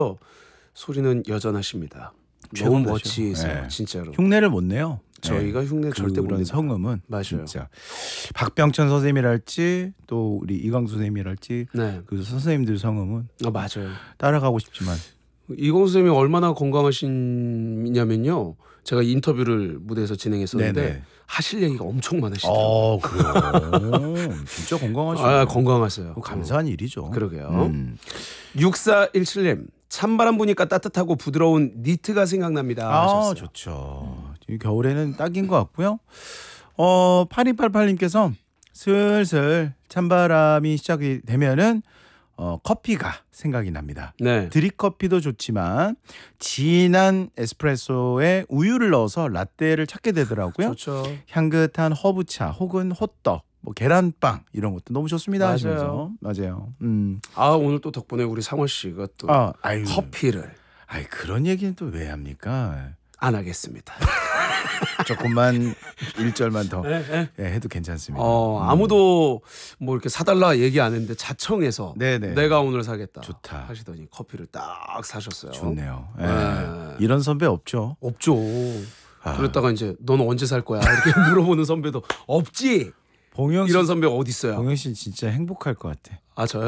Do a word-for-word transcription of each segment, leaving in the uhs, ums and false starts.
소리는 여전하십니다. 너무 최고다죠. 멋지세요. 네. 진짜로. 흉내를 못 내요. 저희가 흉내 절대 못 그런 냅니다. 성음은 맞아요. 진짜 박병천 선생님이랄지 또 우리 이광수 선생님이랄지 네. 그 선생님들 성음은 아 맞아요. 따라가고 싶지만 이광수 선생님이 얼마나 건강하시냐면요. 제가 인터뷰를 무대에서 진행했었는데 네네. 하실 얘기가 엄청 많으시더라고요. 어 그래요. 진짜 건강하시죠. 아 건강하세요. 감사한 일이죠. 그러게요. 음. 육사일칠 님 찬바람 부니까 따뜻하고 부드러운 니트가 생각납니다. 아 하셨어요. 좋죠. 이 겨울에는 딱인 것 같고요. 어 팔이팔팔 님께서 슬슬 찬바람이 시작이 되면은 어, 커피가 생각이 납니다. 네. 드립커피도 좋지만 진한 에스프레소에 우유를 넣어서 라떼를 찾게 되더라고요. 좋죠. 향긋한 허브차 혹은 호떡, 뭐 계란빵 이런 것도 너무 좋습니다. 맞아요. 하시면서. 맞아요. 음. 아 오늘 또 덕분에 우리 상원 씨가 또 아, 아유. 커피를 아이 그런 얘기는 또 왜 합니까? 안 하겠습니다. 조금만 일 절만 더 네, 네. 예, 해도 괜찮습니다. 어, 음. 아무도 뭐 이렇게 사달라 얘기 안 했는데 자청해서 네네. 내가 오늘 사겠다 좋다. 하시더니 커피를 딱 사셨어요. 좋네요. 예. 네. 이런 선배 없죠. 없죠. 아. 그랬다가 이제 넌 언제 살 거야 이렇게 물어보는 선배도 없지. 봉영 씨, 이런 선배가 어디 있어요? 봉영 씨 진짜 행복할 것 같아. 아 저요?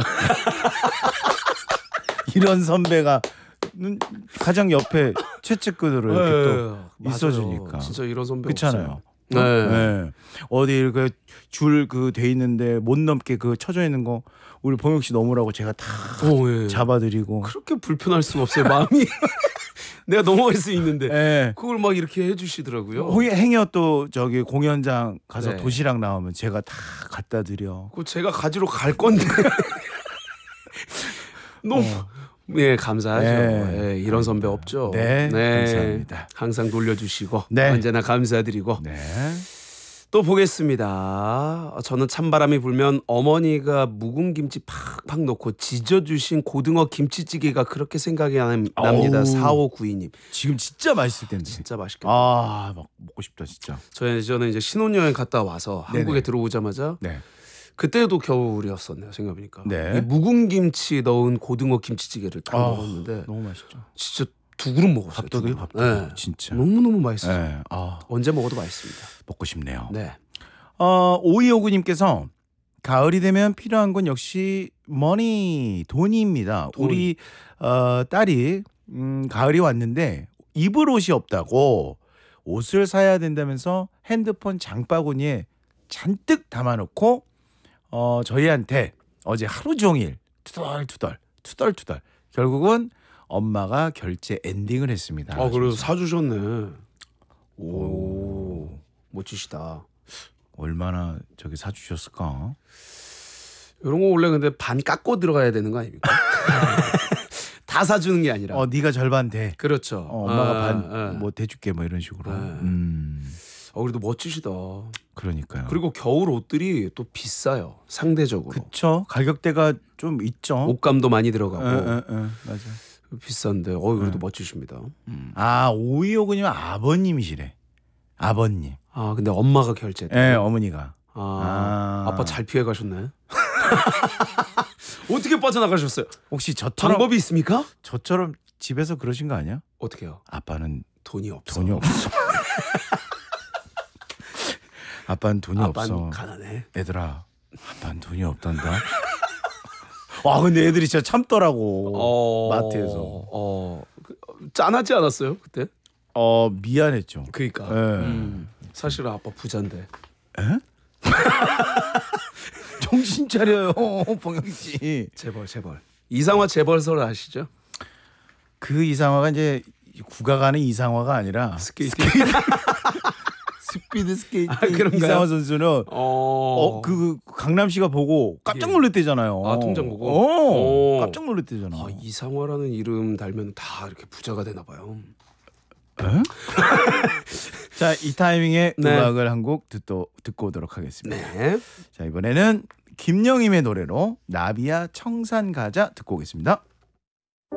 이런 선배가 는 가장 옆에 최측근으로 이렇게 네, 또 맞아요. 있어주니까. 진짜 이런 선배 그렇잖아요. 없어요. 네. 네. 어디 그줄 그 돼 있는데 못 넘게 그 쳐져 있는 거 우리 봉영 씨 넘으라고 제가 다 어, 예. 잡아드리고. 그렇게 불편할 수가 없어요 마음이. 내가 넘어갈 수 있는데 예. 그걸 막 이렇게 해주시더라고요. 홍- 행여 또 저기 공연장 가서 네. 도시락 나오면 제가 다 갖다 드려. 그 제가 가지러 갈 건데 너무 예 감사하죠. 네. 예, 이런 선배 없죠. 네, 감사합니다. 항상 놀려주시고 네. 언제나 감사드리고 네. 또 보겠습니다. 저는 찬바람이 불면 어머니가 묵은 김치 팍팍 넣고 지져주신 고등어 김치찌개가 그렇게 생각이 남- 납니다. 아우. 사오구이 님 지금 진짜 맛있을 텐데. 진짜 맛있겠다. 아, 막 먹고 싶다 진짜. 저는 저는 이제 신혼여행 갔다 와서 네네. 한국에 들어오자마자 네. 그때도 겨울이었었네요. 생각해보니까 네. 이 묵은 김치 넣은 고등어 김치찌개를 딱 아, 먹었는데 너무 맛있죠. 진짜 두 그릇 먹었어요. 밥도둑이 두 그릇. 밥도둑. 네. 진짜. 너무 너무 맛있어요. 네. 아, 언제 먹어도 맛있습니다. 먹고 싶네요. 네. 어, 오이오구 님께서 가을이 되면 필요한 건 역시 머니, 돈입니다. 돈. 우리 어, 딸이 음, 가을이 왔는데 입을 옷이 없다고 옷을 사야 된다면서 핸드폰 장바구니에 잔뜩 담아놓고 어, 저희한테 어제 하루 종일 투덜투덜 투덜투덜 결국은 엄마가 결제 엔딩을 했습니다. 아 그래서 사주셨네. 오 멋지시다. 얼마나 저기 사주셨을까? 이런 거 원래 근데 반 깎고 들어가야 되는 거 아닙니까? 다 사주는 게 아니라. 어, 네가 절반 돼. 그렇죠. 어, 엄마가 아, 반 아. 뭐 대줄게 뭐 이런 식으로. 네. 음, 어, 그래도 멋지시다. 그러니까요. 그리고 겨울 옷들이 또 비싸요. 상대적으로. 그쵸. 가격대가 좀 있죠. 옷감도 많이 들어가고 에, 에, 에, 맞아. 비싼데. 어 그래도 네. 멋지십니다. 음. 아 오이오구님 아버님이시래. 아버님. 아 근데 엄마가 결제돼. 예, 어머니가. 아, 아. 아빠 잘 피해 가셨네. 어떻게 빠져나가셨어요? 혹시 저처럼 방법이 있습니까? 저처럼 집에서 그러신 거 아니야? 어떻게요? 아빠는 돈이 없어. 돈이 없어. 아빠는 돈이 아빠는 없어. 가난해. 얘들아, 아빠는 돈이 없단다. 와, 근데 애들이 진짜 참더라고. 어, 마트에서. 어, 그, 짠하지 않았어요 그때? 어, 미안했죠. 그러니까. 예. 음, 사실은 아빠 부자인데. 에? 정신 차려요, 봉영 씨. 재벌 재벌. 이상화 재벌설 아시죠? 그 이상화가 이제 국가간의 이상화가 아니라 스케이트. 스피드 스케이트 아, 그런가요? 이상화 선수는 어, 어, 그 강남시가 보고 깜짝 예. 놀랐대잖아요. 아, 통장 보고? 어, 오. 깜짝 놀랐대잖아. 아, 이상화라는 이름 달면 다 이렇게 부자가 되나 봐요. 자, 이 타이밍에 네. 음악을 한 곡 듣고 듣고 오도록 하겠습니다. 네. 자, 이번에는 김영임의 노래로 나비야 청산 가자 듣고 오겠습니다.